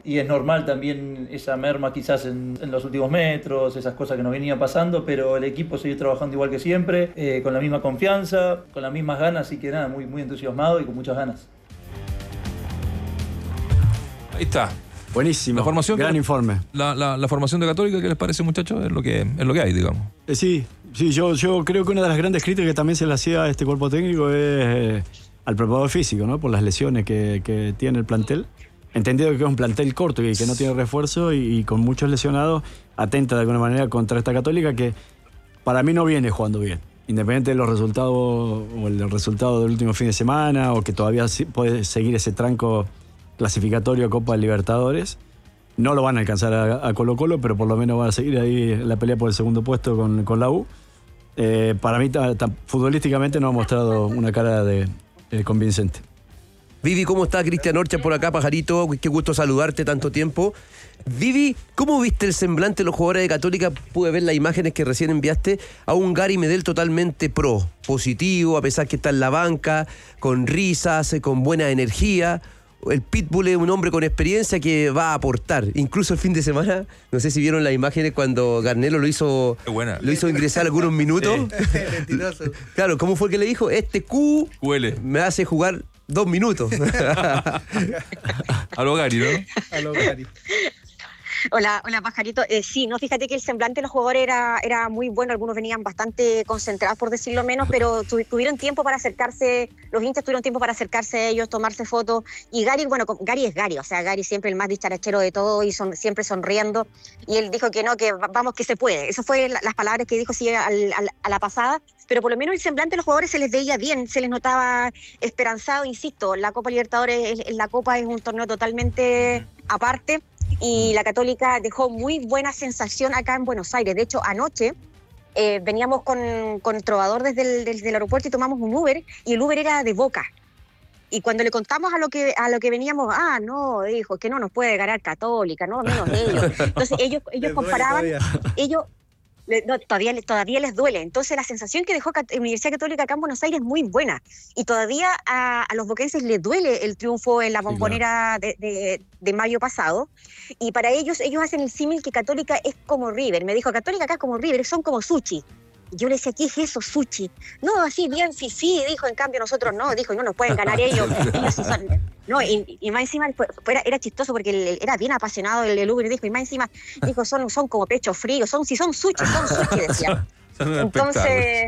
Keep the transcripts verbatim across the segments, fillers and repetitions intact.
Y es normal también esa merma quizás en, en los últimos metros, esas cosas que nos venían pasando, pero el equipo sigue trabajando igual que siempre, eh, con la misma confianza, con las mismas ganas, así que nada, muy, muy entusiasmado y con muchas ganas. Ahí está. Buenísimo, la formación gran la, informe. La, la, la formación de Católica, ¿qué les parece, muchachos? Es lo que, es lo que hay, digamos. Eh, sí, sí yo, yo creo que una de las grandes críticas que también se le hacía a este cuerpo técnico es eh, al preparador físico, ¿no? Por las lesiones que, que tiene el plantel. Entendido que es un plantel corto y que no tiene refuerzo y, y con muchos lesionados, atenta de alguna manera contra esta Católica que para mí no viene jugando bien. Independiente de los resultados o el resultado del último fin de semana o que todavía puede seguir ese tranco clasificatorio a Copa Libertadores, no lo van a alcanzar a, a Colo Colo, pero por lo menos van a seguir ahí en la pelea por el segundo puesto con, con la U. Eh, para mí, ta, ta, futbolísticamente no ha mostrado una cara de, de convincente. Vivi, ¿cómo está? Cristian Orcha por acá, pajarito. Qué gusto saludarte tanto tiempo. Vivi, ¿cómo viste el semblante de los jugadores de Católica? Pude ver las imágenes que recién enviaste a un Gary Medel totalmente pro, positivo, a pesar que está en la banca, con risas, con buena energía. El Pitbull es un hombre con experiencia que va a aportar. Incluso el fin de semana, no sé si vieron las imágenes cuando Garnelo lo hizo, lo hizo ingresar algunos minutos. Mentiroso. Claro, ¿cómo fue que le dijo? Este Q Huele. me hace jugar dos minutos. A lo Gary, ¿no? A lo Gary. Hola, hola Pajarito. Eh, sí, no, fíjate que el semblante de los jugadores era, era muy bueno, algunos venían bastante concentrados, por decirlo menos, pero tu, tuvieron tiempo para acercarse, los hinchas tuvieron tiempo para acercarse a ellos, tomarse fotos, y Gary, bueno, Gary es Gary, o sea, Gary siempre el más dicharachero de todo y son, siempre sonriendo, y él dijo que no, que vamos, que se puede. Eso fue la, las palabras que dijo sí, al, al, a la pasada, pero por lo menos el semblante de los jugadores se les veía bien, se les notaba esperanzado, insisto, la Copa Libertadores, la Copa es un torneo totalmente aparte, y la Católica dejó muy buena sensación acá en Buenos Aires. De hecho, anoche eh, veníamos con, con el trovador desde el, desde el aeropuerto y tomamos un Uber, y el Uber era de Boca. Y cuando le contamos a lo que a lo que veníamos, ah, no, dijo, que no nos puede ganar Católica, no, menos ellos. Entonces ellos, ellos comparaban, ellos... No, todavía, todavía les duele. Entonces la sensación que dejó la Universidad Católica acá en Buenos Aires es muy buena, y todavía a, a los boquenses les duele el triunfo en la Bombonera, sí, claro, de, de, de mayo pasado, y para ellos ellos hacen el símil que Católica es como River. Me dijo, Católica acá es como River, son como sushi. Yo le decía, ¿qué es eso, sushi? No, así bien, sí, sí, dijo, en cambio nosotros no, dijo, no nos pueden ganar ellos. ellos sí son, no, y, y más encima era, era chistoso porque él, era bien apasionado el, el Uber, y dijo, y más encima dijo, son, son como pecho frío, son, si son sushi, son sushi, decía. Entonces,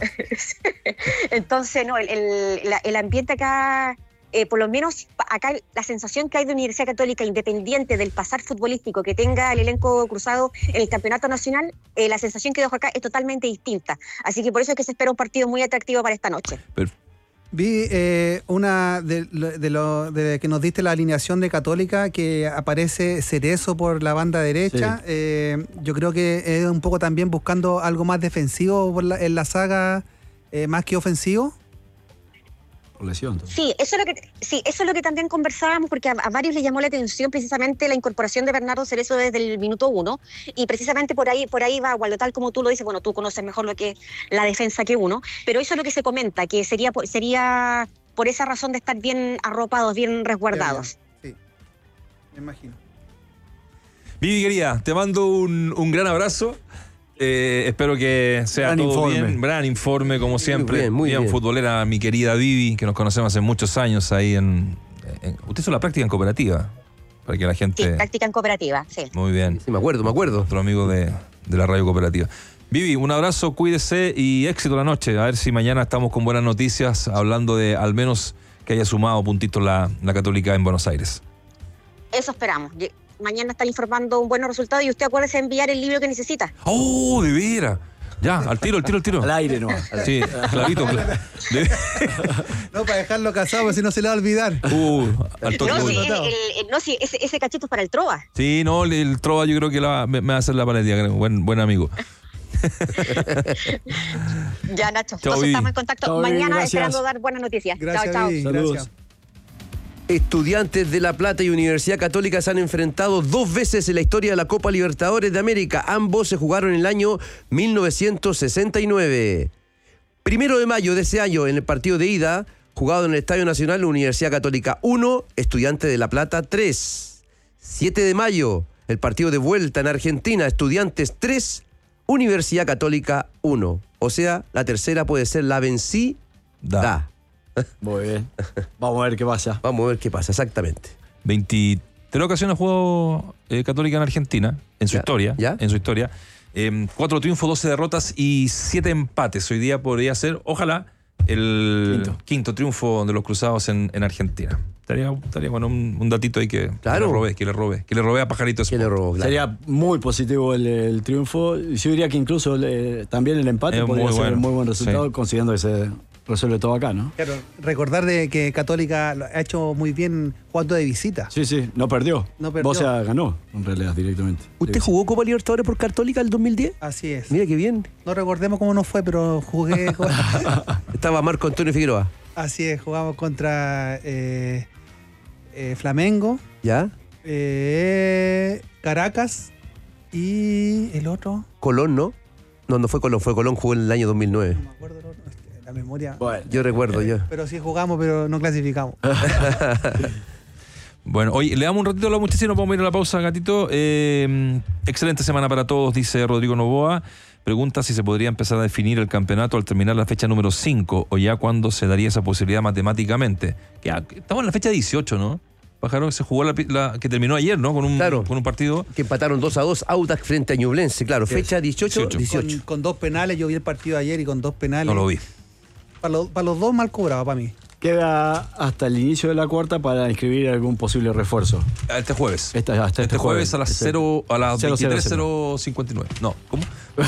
entonces no, el, el, el ambiente acá... Eh, por lo menos acá la sensación que hay de Universidad Católica, independiente del pasar futbolístico que tenga el elenco cruzado en el campeonato nacional, eh, la sensación que dejo acá es totalmente distinta. Así que por eso es que se espera un partido muy atractivo para esta noche. Perfecto. Vi eh, una de, de, lo, de que nos diste la alineación de Católica, que aparece Cerezo por la banda derecha. Sí. Eh, yo creo que es un poco también buscando algo más defensivo por la, en la saga, eh, más que ofensivo. Lesión. Sí, eso es lo que sí, eso es lo que también conversábamos, porque a, a varios les llamó la atención precisamente la incorporación de Bernardo Cerezo desde el minuto uno, y precisamente por ahí por ahí va, Waldo, tal como tú lo dices, bueno, tú conoces mejor lo que es la defensa que uno, pero eso es lo que se comenta, que sería sería por esa razón de estar bien arropados, bien resguardados. Sí, me imagino. Vivi, querida, te mando un, un gran abrazo. Eh, espero que sea gran todo informe. bien. Gran informe, como siempre. Muy bien, muy bien, bien. Futbolera, mi querida Vivi, que nos conocemos hace muchos años ahí en... en usted hizo la práctica en cooperativa, para que la gente... Sí, práctica en cooperativa, sí. Muy bien. Sí, me acuerdo, me acuerdo. Otro amigo de, de la radio cooperativa. Vivi, un abrazo, cuídese y éxito la noche. A ver si mañana estamos con buenas noticias, hablando de al menos que haya sumado puntitos la, la Católica en Buenos Aires. Eso esperamos. Mañana está informando un buen resultado, y usted acuérdese de enviar el libro que necesita. ¡Oh, de veras! Ya, al tiro, al tiro, al tiro. Al aire, ¿no? Sí, clarito. Clar- de... No, para dejarlo casado, porque si no se le va a olvidar. Uh, al toque. No, voy. sí, el, el, el, no, sí ese, ese cachito es para el Trova. Sí, no, el, el Trova yo creo que la, me, me va a hacer la paletía, buen, buen amigo. Ya, Nacho. Chao, Entonces Vivi. estamos en contacto Chao, mañana, Vivi, gracias. esperando dar buenas noticias. Gracias, chao, chao. Vivi, Saludos. gracias. Estudiantes de La Plata y Universidad Católica se han enfrentado dos veces en la historia de la Copa Libertadores de América. Ambos se jugaron en el año mil novecientos sesenta y nueve. Primero de mayo de ese año, en el partido de ida, jugado en el Estadio Nacional, Universidad Católica uno, Estudiantes de La Plata tres. siete de mayo, el partido de vuelta en Argentina, Estudiantes tres, Universidad Católica uno. O sea, la tercera puede ser la vencida. Da. Muy bien. Vamos a ver qué pasa. Vamos a ver qué pasa, exactamente. veintitrés ocasiones jugó eh, Católica en Argentina, en su Ya, historia. ya. En su historia. Eh, cuatro triunfos, doce derrotas y siete empates. Hoy día podría ser, ojalá, el Quinto. quinto triunfo de los Cruzados en, en Argentina. Estaría, estaría bueno un, un datito ahí que, Claro. que le robé, que le robé, que le robé a Pajarito ¿Quién le Sport. robó? Claro. Sería muy positivo el, el triunfo. Yo diría que incluso eh, también el empate Es podría muy ser bueno. un muy buen resultado, Sí. considerando que se resuelve todo acá, ¿no? Claro, recordar de que Católica lo ha hecho muy bien jugando de visita. Sí, sí, no perdió. No perdió. Bocia ganó, en realidad, directamente. ¿Usted jugó Copa Libertadores por Católica el dos mil diez? Así es. Mira qué bien. No recordemos cómo nos fue, pero jugué. con- Estaba Marco Antonio Figueroa. Así es, jugamos contra eh, eh, Flamengo, ¿Ya? eh, Caracas y el otro. Colón, ¿no? No, no fue Colón, fue Colón, jugó en el año dos mil nueve. No me acuerdo el otro. es que La memoria. Bueno, Yo recuerdo, yo. Pero sí jugamos, pero no clasificamos. Bueno, oye, le damos un ratito a la muchacha y nos vamos a ir a la pausa, gatito. Eh, excelente semana para todos, dice Rodrigo Novoa. Pregunta si se podría empezar a definir el campeonato al terminar la fecha número cinco o ya cuando se daría esa posibilidad matemáticamente. Que, ah, estamos en la fecha dieciocho, ¿no? Pájaro, que se jugó la, la- que terminó ayer, ¿no? Con un, Claro. con un partido. Que empataron dos a dos, Audax frente a Ñublense, claro, fecha dieciocho, dieciocho. dieciocho. Con, con dos penales, yo vi el partido ayer y con dos penales. No lo vi. Para los, para los dos mal cobrado para mí. queda hasta el inicio de la cuarta para inscribir algún posible refuerzo. Este jueves. Esta- hasta este, este jueves, jueves. a las Ese- cero, a las cero, cero, veintitrés cero cincuenta y nueve. No, ¿cómo?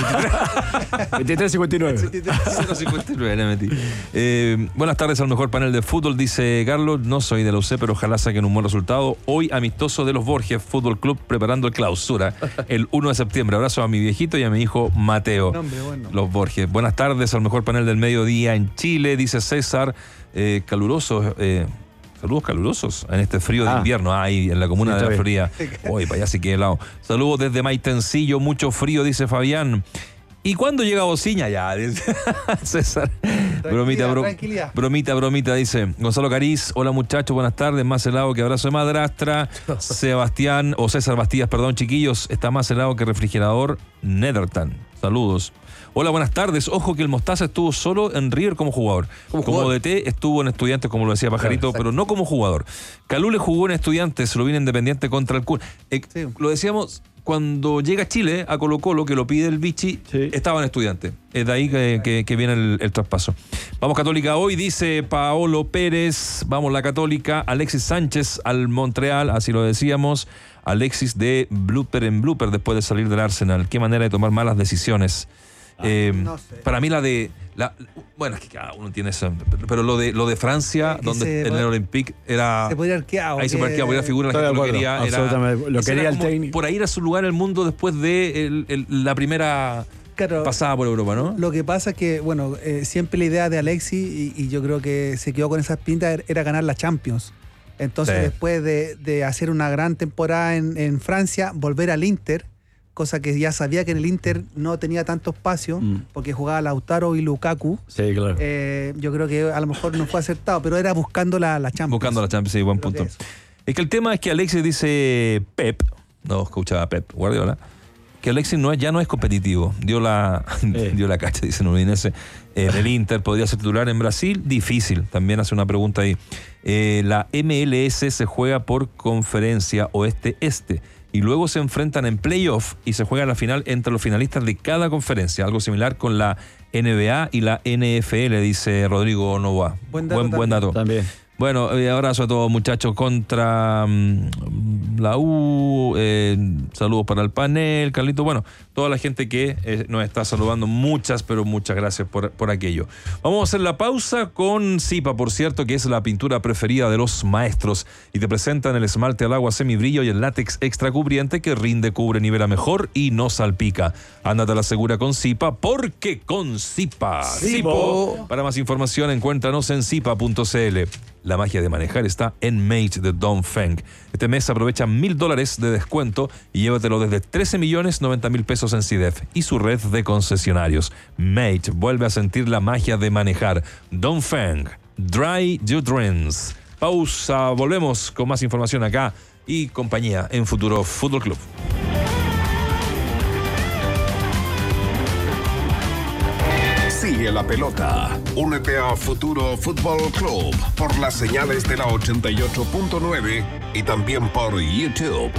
veintitrés cincuenta y nueve. cero cincuenta y nueve le metí. Eh, buenas tardes al mejor panel de fútbol, dice Carlos. No soy de la U C, pero ojalá saquen un buen resultado. Hoy amistoso de los Borges Fútbol Club preparando el clausura el uno de septiembre. Abrazo a mi viejito y a mi hijo Mateo. Nombre, bueno. Los Borges. Buenas tardes al mejor panel del mediodía en Chile, dice César. Eh, calurosos, eh, saludos calurosos en este frío de Ah. invierno, ahí en la comuna Sí, de la está Florida. Uy, para allá sí que helado. Saludos desde Maitencillo, mucho frío, dice Fabián. ¿Y cuándo llega Bociña? Ya, dice César. Bromita, bro- tranquilidad. bromita, bromita, dice Gonzalo Cariz. Hola muchachos, buenas tardes. Más helado que abrazo de madrastra. Sebastián, o César Bastías, perdón, chiquillos. Está más helado que refrigerador Netherton. Saludos. Hola, buenas tardes. Ojo que el Mostaza estuvo solo en River como jugador. Como Como, jugador. D T estuvo en Estudiantes, como lo decía Pajarito, Claro, pero no como jugador. Calule jugó en Estudiantes, lo viene Independiente contra el Cun. Eh, Sí. Lo decíamos, cuando llega a Chile, a Colo Colo, que lo pide el Vichy, Sí. estaba en Estudiantes. Es de ahí que, que- que viene el, el traspaso. Vamos Católica hoy, dice Paolo Pérez. Vamos la Católica. Alexis Sánchez al Montreal, así lo decíamos. Alexis de blooper en blooper después de salir del Arsenal. Qué manera de tomar malas decisiones. Eh, no sé. Para mí la de la, bueno, es que cada uno tiene eso, pero lo de lo de Francia, Es que donde se en el puede- Olympique era Se podría haber quedado. ahí se que- marcaba, porque la figura la Estoy gente de lo acuerdo, quería, era, absolutamente, lo ese quería era el como técnico. por ahí era su lugar en el mundo después de el- el- la primera Claro, pasada por Europa, ¿no? Lo que pasa es que, bueno, eh, siempre la idea de Alexis, y, y yo creo que se quedó con esas pintas, era ganar la Champions. Entonces, Sí. después de, de hacer una gran temporada en, en Francia, volver al Inter, cosa que ya sabía que en el Inter no tenía tanto espacio, Mm. porque jugaba Lautaro y Lukaku. Sí, claro. Eh, yo creo que a lo mejor no fue acertado, pero era buscando la, la Champions. Buscando la Champions, sí, buen Creo punto. que eso. Es que el tema es que Alexis dice Pep, no escuchaba Pep Guardiola, que Alexis no es, ya no es competitivo. Dio la, Eh. dio la cacha, dice Udinese. En el Inter podría ser titular en Brasil, difícil. También hace una pregunta ahí. Eh, la M L S se juega por conferencia oeste-este y luego se enfrentan en playoff y se juega la final entre los finalistas de cada conferencia. Algo similar con la N B A y la N F L, dice Rodrigo Novoa. Buen dato buen, buen dato. También. Bueno, eh, abrazo a todos muchachos contra mm, la U, eh, saludos para el panel, Carlito, bueno, toda la gente que eh, nos está saludando, muchas, pero muchas gracias por, por aquello. Vamos a hacer la pausa con Zipa, por cierto, que es la pintura preferida de los maestros y te presentan el esmalte al agua semibrillo y el látex extra cubriente que rinde, cubre, nivela mejor y no salpica. Ándate a la segura con Zipa, porque con Zipa. Zipo. Para más información, encuéntranos en zipa punto c l. La magia de manejar está en Mate de Dongfeng. Este mes aprovecha mil dólares de descuento y llévatelo desde trece millones noventa mil pesos en C I D E F y su red de concesionarios. Mate vuelve a sentir la magia de manejar. Dongfeng, Dry Your Dreams. Pausa, volvemos con más información acá y compañía en Futuro Fútbol Club. Sigue la pelota. Únete a Futuro Fútbol Club por las señales de la ochenta y ocho punto nueve y también por YouTube.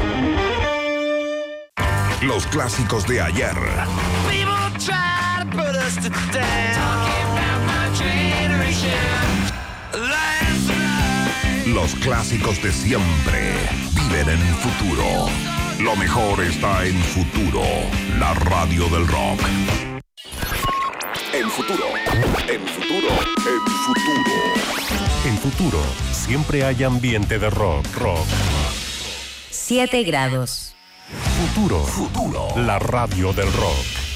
Los clásicos de ayer. Los clásicos de siempre viven en Futuro. Lo mejor está en Futuro, la radio del rock. En Futuro, en Futuro, en Futuro. En Futuro, siempre hay ambiente de rock, rock. siete grados. Futuro, Futuro, la radio del rock.